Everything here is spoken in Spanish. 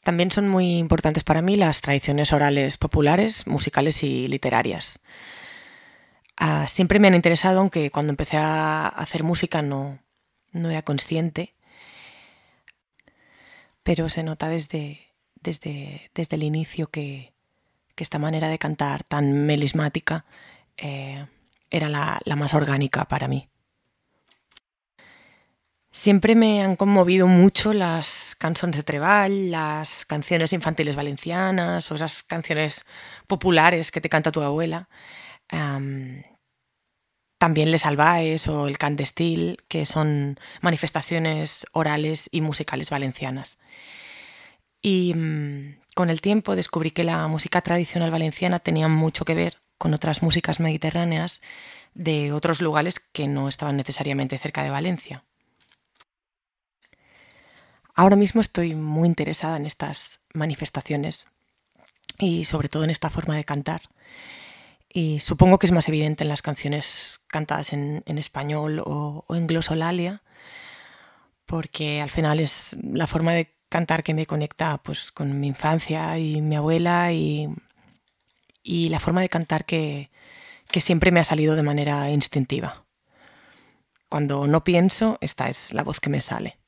También son muy importantes para mí las tradiciones orales populares, musicales y literarias. Siempre me han interesado, aunque cuando empecé a hacer música no era consciente, pero se nota desde el inicio que esta manera de cantar tan melismática era la más orgánica para mí. Siempre me han conmovido mucho las canciones de treball, las canciones infantiles valencianas o esas canciones populares que te canta tu abuela. También Les Albaes o el cant d'estil, que son manifestaciones orales y musicales valencianas. Y con el tiempo descubrí que la música tradicional valenciana tenía mucho que ver con otras músicas mediterráneas de otros lugares que no estaban necesariamente cerca de Valencia. Ahora mismo estoy muy interesada en estas manifestaciones y sobre todo en esta forma de cantar. Y supongo que es más evidente en las canciones cantadas en español o en glosolalia, porque al final es la forma de cantar que me conecta pues, con mi infancia y mi abuela y la forma de cantar que siempre me ha salido de manera instintiva. Cuando no pienso, esta es la voz que me sale.